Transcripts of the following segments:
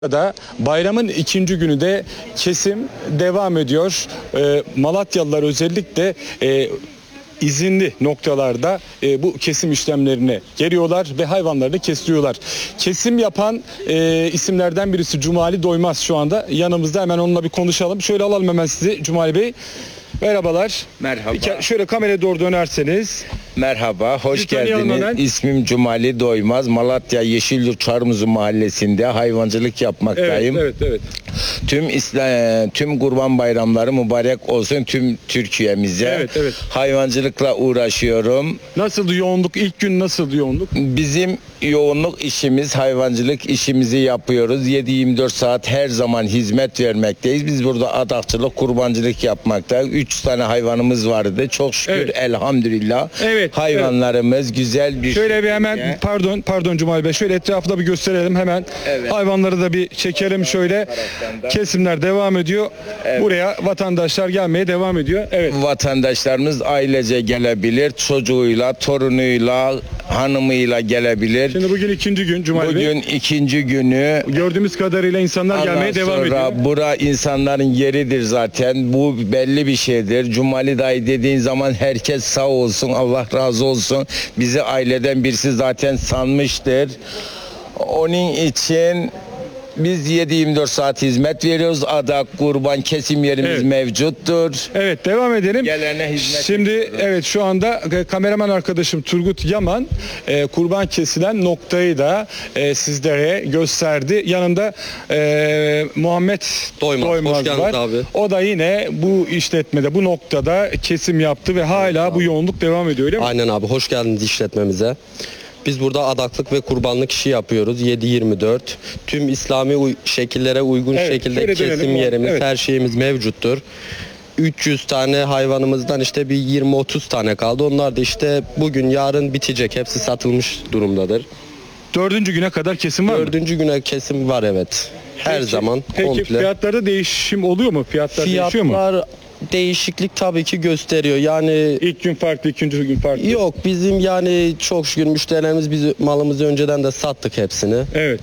da bayramın ikinci günü de kesim devam ediyor. Malatyalılar özellikle izinli noktalarda bu kesim işlemlerine geliyorlar ve hayvanlarını kestiriyorlar. Kesim yapan isimlerden birisi Cumali Doymaz şu anda yanımızda. Hemen onunla bir konuşalım. Şöyle alalım hemen sizi Cumali Bey. Merhabalar. Merhaba. Şöyle kameraya doğru dönerseniz. Merhaba, hoş Sizi tanıyalım geldiniz. hemen. İsmim Cumali Doymaz. Malatya Yeşilyurt Çarmızu Mahallesi'nde hayvancılık yapmaktayım. Evet. Tüm Kurban Bayramları mübarek olsun tüm Türkiye'mize. Evet. Hayvancılıkla uğraşıyorum. Nasıl yoğunluk? İlk gün nasıl yoğunluk? Bizim yoğunluk işimiz, hayvancılık işimizi yapıyoruz. 7-24 saat her zaman hizmet vermekteyiz. Biz burada adakçılık, kurbancılık yapmaktayız. 3 tane hayvanımız vardı. Çok şükür elhamdülillah. Evet. Hayvanlarımız güzel bir Şöyle bir hemen pardon Cumali Bey, şöyle etrafında bir gösterelim hemen. Evet. Hayvanları da bir çekelim şöyle. Kesimler devam ediyor. Buraya vatandaşlar gelmeye devam ediyor. Evet. Vatandaşlarımız ailece gelebilir. Çocuğuyla, torunuyla, hanımıyla gelebilir. Şimdi bugün ikinci gün Cumali Bey. Bugün ikinci günü. Gördüğümüz kadarıyla insanlar gelmeye devam ediyor. Bura insanların yeridir zaten. Bu belli bir şeydir. Cumali dayı dediğin zaman herkes sağ olsun, Allah razı olsun. Bizi aileden birisi zaten sanmıştır. Onun için biz 7-24 saat hizmet veriyoruz. Adak, kurban, kesim yerimiz mevcuttur. Evet, devam edelim. Gelene hizmet Şimdi ediyoruz. evet, şu anda kameraman arkadaşım Turgut Yaman kurban kesilen noktayı da sizlere gösterdi. Yanında Muhammed Doymaz Hoş geldiniz var. abi. O da yine bu işletmede, bu noktada kesim yaptı ve hala bu yoğunluk devam ediyor, öyle mi? Aynen abi, hoş geldiniz işletmemize. Biz burada adaklık ve kurbanlık işi yapıyoruz 7-24. Tüm İslami şekillere uygun şekilde şöyle kesim dönelim. yerimiz, Evet. her şeyimiz mevcuttur. 300 tane hayvanımızdan işte bir 20-30 tane kaldı. Onlar da işte bugün yarın bitecek. Hepsi satılmış durumdadır. Dördüncü güne kadar kesim var mı? 4. güne kesim var, evet. Her zaman Peki komple. fiyatlarda değişim oluyor mu? Fiyatlar değişiyor mu? Fiyatlar değişiklik tabii ki gösteriyor. Yani İlk gün farklı, ikinci gün farklı. yok, bizim yani çok şükür müşterilerimiz, biz malımızı önceden de sattık hepsini. Evet.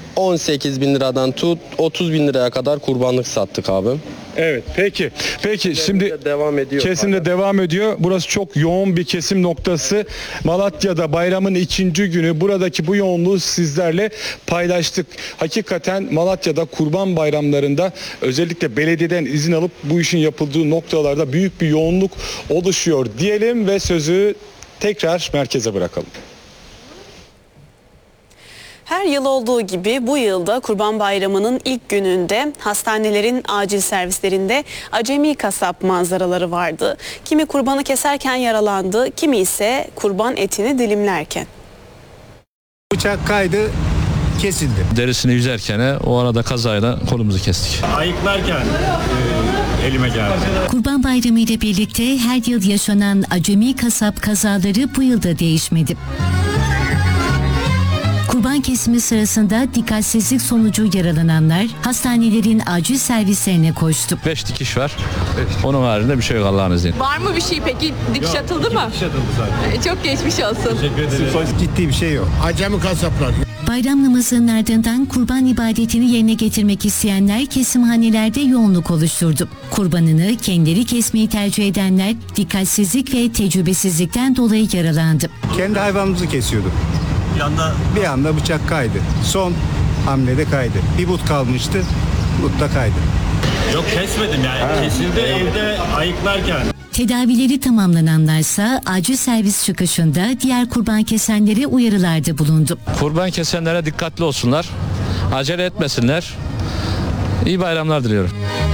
18 bin liradan tut 30 bin liraya kadar kurbanlık sattık abi. Evet. Peki şimdi Devam ediyor. kesimde devam ediyor. Burası çok yoğun bir kesim noktası. Malatya'da bayramın ikinci günü buradaki bu yoğunluğu sizlerle paylaştık. Hakikaten Malatya'da kurban bayramlarında özellikle belediyeden izin alıp bu işin yapıldığı noktalarda büyük bir yoğunluk oluşuyor diyelim ve sözü tekrar merkeze bırakalım. Her yıl olduğu gibi bu yılda Kurban Bayramı'nın ilk gününde hastanelerin acil servislerinde acemi kasap manzaraları vardı. Kimi kurbanı keserken yaralandı, kimi ise kurban etini dilimlerken. Bıçak kaydı, kesildi. Derisini yüzerken o arada kazayla kolumuzu kestik. Ayıklarken elime geldi. Kurban Bayramı ile birlikte her yıl yaşanan acemi kasap kazaları bu yılda değişmedi. Kurban kesimi sırasında dikkatsizlik sonucu yaralananlar hastanelerin acil servislerine koştu. 5 dikiş var. Onun haricinde bir şey yok Allah'ın izniyle. Var mı bir şey peki? Dikiş atıldı mı? Dikiş atıldı zaten. Çok geçmiş olsun. Teşekkür ederim. Ciddi bir şey yok. Acemi kasaplar. Bayram namazının ardından kurban ibadetini yerine getirmek isteyenler kesimhanelerde yoğunluk oluşturdu. Kurbanını kendileri kesmeyi tercih edenler dikkatsizlik ve tecrübesizlikten dolayı yaralandı. Kendi hayvanımızı kesiyorduk. Bir anda bıçak kaydı. Son hamlede kaydı. Bir but kalmıştı. But da kaydı. Yok kesmedim yani. Kesildi evde ayıklarken. Tedavileri tamamlananlarsa acil servis çıkışında diğer kurban kesenlere uyarılarda bulundu. Kurban kesenlere dikkatli olsunlar. Acele etmesinler. İyi bayramlar diliyorum.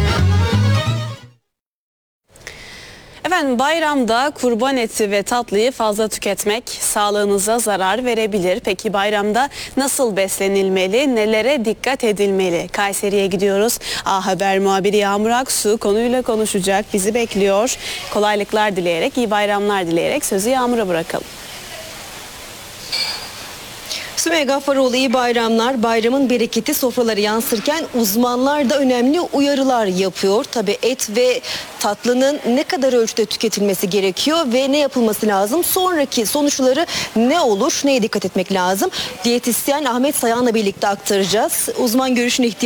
Efendim, bayramda kurban eti ve tatlıyı fazla tüketmek sağlığınıza zarar verebilir. Peki bayramda nasıl beslenilmeli, nelere dikkat edilmeli? Kayseri'ye gidiyoruz. A Haber muhabiri Yağmur Aksu konuyla konuşacak, bizi bekliyor. Kolaylıklar dileyerek, iyi bayramlar dileyerek sözü Yağmur'a bırakalım. Sümeyye Gaffaroğlu, iyi bayramlar. Bayramın bereketi sofralara yansırken uzmanlar da önemli uyarılar yapıyor. Tabii et ve tatlının ne kadar ölçüde tüketilmesi gerekiyor ve ne yapılması lazım? Sonraki sonuçları ne olur? Neye dikkat etmek lazım? Diyetisyen Ahmet Sayan'la birlikte aktaracağız. Uzman görüşüne ihtiyaç